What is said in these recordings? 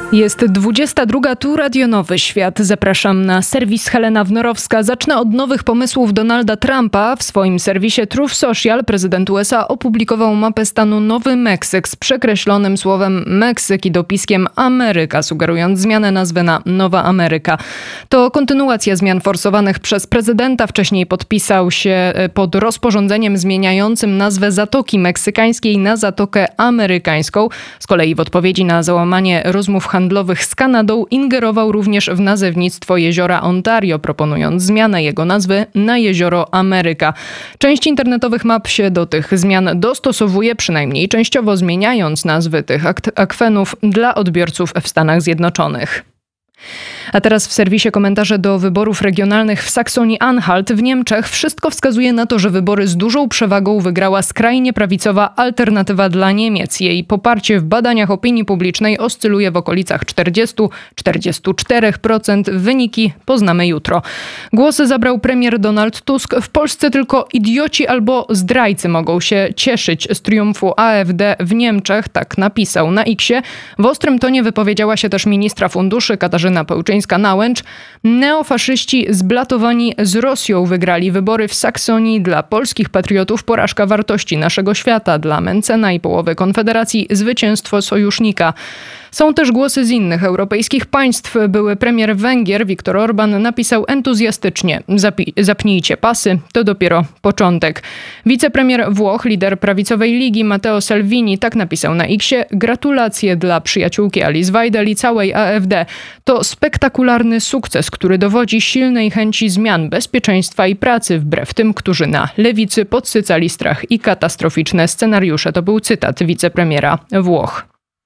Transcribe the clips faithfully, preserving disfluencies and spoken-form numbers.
Jest dwudziesta druga, tu Radio Nowy Świat. Zapraszam na serwis Helena Wnorowska. Zacznę od nowych pomysłów Donalda Trumpa. W swoim serwisie Truth Social prezydent U S A opublikował mapę stanu Nowy Meksyk z przekreślonym słowem Meksyk i dopiskiem Ameryka, sugerując zmianę nazwy na Nowa Ameryka. To kontynuacja zmian forsowanych przez prezydenta. Wcześniej podpisał się pod rozporządzeniem zmieniającym nazwę Zatoki Meksykańskiej na Zatokę Amerykańską. Z kolei w odpowiedzi na załamanie rozmów handlowych z Kanadą ingerował również w nazewnictwo jeziora Ontario, proponując zmianę jego nazwy na jezioro Ameryka. Część internetowych map się do tych zmian dostosowuje, przynajmniej częściowo zmieniając nazwy tych akwenów dla odbiorców w Stanach Zjednoczonych. A teraz w serwisie komentarze do wyborów regionalnych w Saksonii-Anhalt w Niemczech. Wszystko wskazuje na to, że wybory z dużą przewagą wygrała skrajnie prawicowa Alternatywa dla Niemiec. Jej poparcie w badaniach opinii publicznej oscyluje w okolicach czterdzieści do czterdziestu czterech procent. Wyniki poznamy jutro. Głosy zabrał premier Donald Tusk. W Polsce tylko idioci albo zdrajcy mogą się cieszyć z triumfu A F D w Niemczech. Tak napisał na Xie. W ostrym tonie wypowiedziała się też ministra funduszy Katarzyna Pełczyńska-Nałęcz. Neofaszyści zblatowani z Rosją wygrali wybory w Saksonii. Dla polskich patriotów porażka wartości naszego świata. Dla Mencena i połowy Konfederacji zwycięstwo sojusznika. Są też głosy z innych europejskich państw. Były premier Węgier Viktor Orban napisał entuzjastycznie: Zapi- zapnijcie pasy, to dopiero początek. Wicepremier Włoch, lider prawicowej ligi Matteo Salvini, tak napisał na Xie: gratulacje dla przyjaciółki Alice Weidel i całej A F D. To spektakularny sukces, który dowodzi silnej chęci zmian, bezpieczeństwa i pracy, wbrew tym, którzy na lewicy podsycali strach i katastroficzne scenariusze. To był cytat wicepremiera Włoch.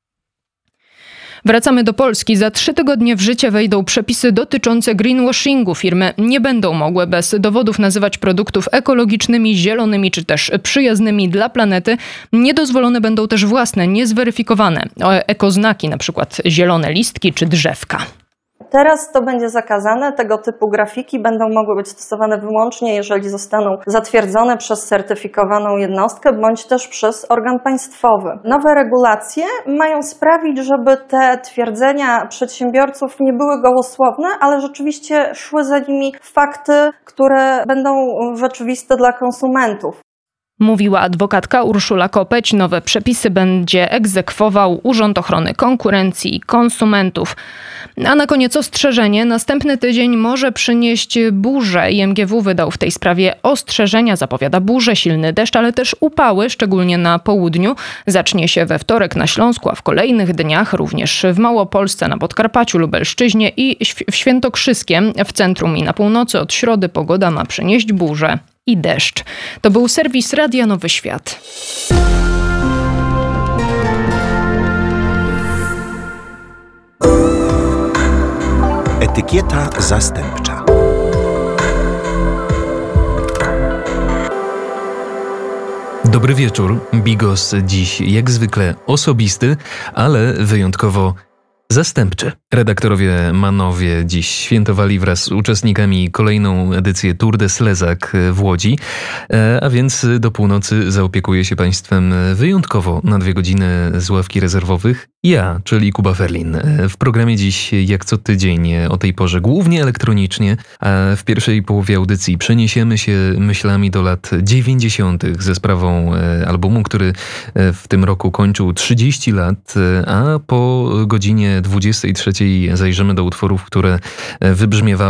Wracamy do Polski. Za trzy tygodnie w życie wejdą przepisy dotyczące greenwashingu. Firmy nie będą mogły bez dowodów nazywać produktów ekologicznymi, zielonymi czy też przyjaznymi dla planety. Niedozwolone będą też własne, niezweryfikowane ekoznaki, na przykład zielone listki czy drzewka. Teraz to będzie zakazane. Tego typu grafiki będą mogły być stosowane wyłącznie, jeżeli zostaną zatwierdzone przez certyfikowaną jednostkę bądź też przez organ państwowy. Nowe regulacje mają sprawić, żeby te twierdzenia przedsiębiorców nie były gołosłowne, ale rzeczywiście szły za nimi fakty, które będą rzeczywiste dla konsumentów. Mówiła adwokatka Urszula Kopeć. Nowe przepisy będzie egzekwował Urząd Ochrony Konkurencji i Konsumentów. A na koniec ostrzeżenie. Następny tydzień może przynieść burzę. I M G W wydał w tej sprawie ostrzeżenia. Zapowiada burzę, silny deszcz, ale też upały, szczególnie na południu. Zacznie się we wtorek na Śląsku, a w kolejnych dniach również w Małopolsce, na Podkarpaciu, Lubelszczyźnie i w Świętokrzyskiem. W centrum i na północy od środy pogoda ma przynieść burzę i deszcz. To był serwis Radia Nowy Świat. Etykieta zastępcza. Dobry wieczór. Bigos dziś jak zwykle osobisty, ale wyjątkowo zastępczy. Redaktorowie Manowie dziś świętowali wraz z uczestnikami kolejną edycję Tour de Slezak w Łodzi, a więc do północy zaopiekuję się Państwem wyjątkowo na dwie godziny z ławki rezerwowych. Ja, czyli Kuba Ferlin. W programie dziś jak co tydzień o tej porze głównie elektronicznie, a w pierwszej połowie audycji przeniesiemy się myślami do lat dziewięćdziesiątych ze sprawą albumu, który w tym roku kończył trzydzieści lat, a po godzinie dwudziestej trzeciej zajrzymy do utworów, które wybrzmiewały